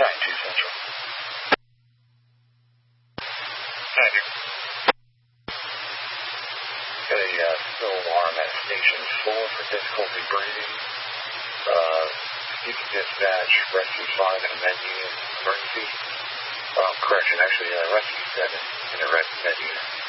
Assigned 2 Central. Roger. Got a still alarm at Station 4 for difficulty breathing. You can dispatch Rescue 5 in a med unit emergency. Correction, actually, Rescue 7 in a med unit.